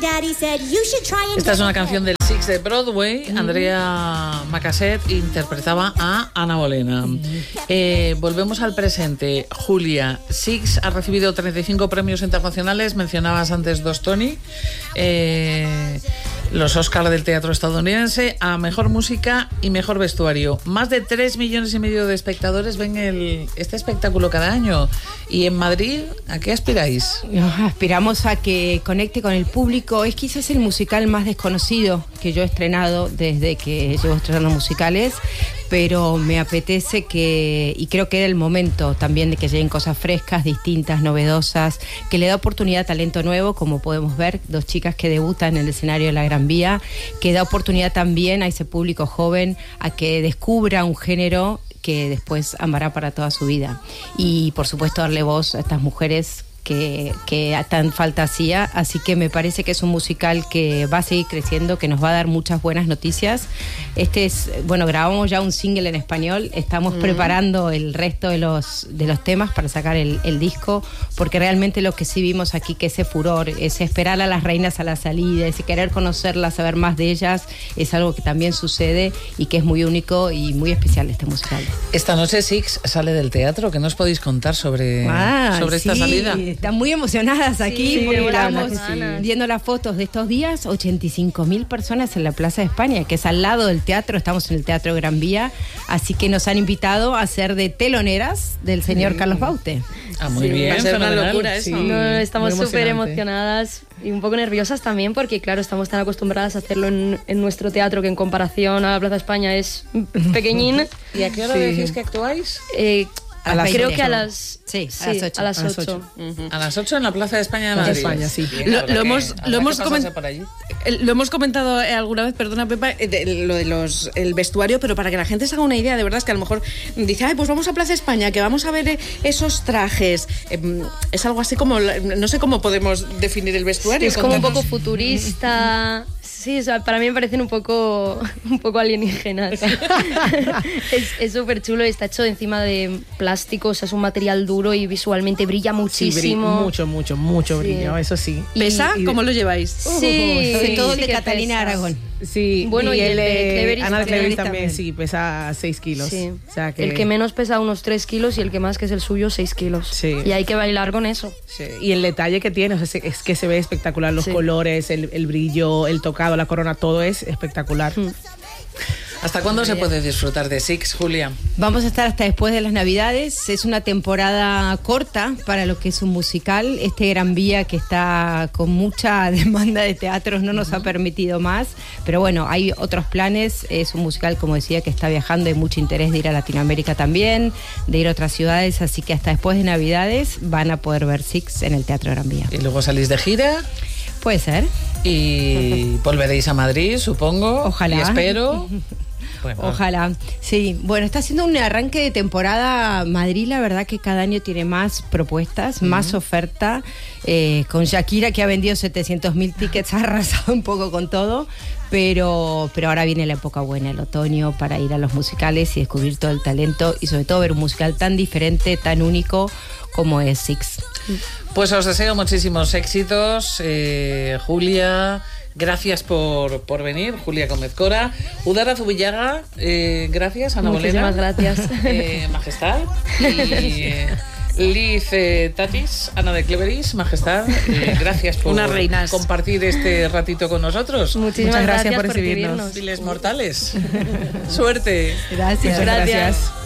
Esta es una canción del Six de Broadway. Andrea Macasset interpretaba a Ana Bolena. Volvemos al presente. Julia, Six ha recibido 35 premios internacionales. Mencionabas antes 2 Tony. Los Oscar del teatro estadounidense a mejor música y mejor vestuario. Más de 3,5 millones de espectadores ven este espectáculo cada año. Y en Madrid, ¿a qué aspiráis? Aspiramos a que conecte con el público. Es quizás el musical más desconocido que yo he estrenado desde que llevo estrenando musicales, pero me apetece y creo que era el momento también de que lleguen cosas frescas, distintas, novedosas, que le da oportunidad a talento nuevo, como podemos ver, 2 chicas que debutan en el escenario de la Gran Vía, que da oportunidad también a ese público joven a que descubra un género que después amará para toda su vida. Y por supuesto darle voz a estas mujeres que tan falta hacía, así que me parece que es un musical que va a seguir creciendo, que nos va a dar muchas buenas noticias. Grabamos ya un single en español, estamos preparando el resto de los temas para sacar el disco, porque realmente lo que sí vimos aquí, que ese furor, ese esperar a las reinas a la salida, ese querer conocerlas, saber más de ellas, es algo que también sucede y que es muy único y muy especial este musical. Esta noche Six sale del teatro. ¿Qué nos podéis contar sobre esta salida? Están muy emocionadas aquí, porque estamos viendo las fotos de estos días. 85.000 personas en la Plaza de España, que es al lado del teatro. Estamos en el Teatro Gran Vía, así que nos han invitado a ser de teloneras del señor Carlos Baute. Muy bien, es una locura eso. No, estamos súper emocionadas y un poco nerviosas también, porque claro, estamos tan acostumbradas a hacerlo en nuestro teatro, que en comparación a la Plaza de España es pequeñín. ¿Y a qué hora decís que actuáis? Creo que a las 8. A las 8. A las 8 en la Plaza de España de Madrid. España, sí. Lo hemos comentado alguna vez, perdona Pepa, lo de el vestuario, pero para que la gente se haga una idea, de verdad es que a lo mejor dice, pues vamos a Plaza España, que vamos a ver esos trajes. Es algo así como, no sé cómo podemos definir el vestuario. Es como un poco futurista. Sí, o sea, para mí me parecen un poco alienígenas. Es súper chulo y está hecho encima de plástico, o sea, es un material duro y visualmente brilla muchísimo. Sí, mucho brillo, eso sí. ¿Pesa? ¿Cómo lo lleváis? Sí, sobre todo de Catalina Aragón. Sí, bueno, y el de Cleveris Ana Cleveris también, sí, pesa 6 kilos. Sí. O sea que... El que menos pesa unos 3 kilos y el que más, que es el suyo, 6 kilos. Sí. Y hay que bailar con eso. Sí. Y el detalle que tiene es que se ve espectacular, los colores, el brillo, el tocado, la corona, todo es espectacular. ¿Hasta cuándo se puede disfrutar de Six, Julia? Vamos a estar hasta después de las Navidades. Es una temporada corta para lo que es un musical. Este Gran Vía, que está con mucha demanda de teatros, no nos ha permitido más. Pero bueno, hay otros planes. Es un musical, como decía, que está viajando. Hay mucho interés de ir a Latinoamérica también, de ir a otras ciudades. Así que hasta después de Navidades van a poder ver Six en el Teatro Gran Vía. ¿Y luego salís de gira? Puede ser. Y volveréis a Madrid, supongo. Ojalá. Y espero. Bueno. Ojalá, sí. Bueno, está haciendo un arranque de temporada Madrid, la verdad que cada año tiene más propuestas, más oferta, con Shakira, que ha vendido 700.000 tickets, ha arrasado un poco con todo, pero ahora viene la época buena, el otoño, para ir a los musicales y descubrir todo el talento y sobre todo ver un musical tan diferente, tan único como es Six. Pues os deseo muchísimos éxitos, Julia. Gracias por venir, Julia Gómez Cora. Udara Zubillaga, gracias, Ana Bolena. Muchísimas gracias. Majestad. Y Liz Tatis, Ana de Cleveris, Majestad. Gracias por compartir este ratito con nosotros. Muchas gracias por recibirnos. Viles mortales. Suerte. Gracias.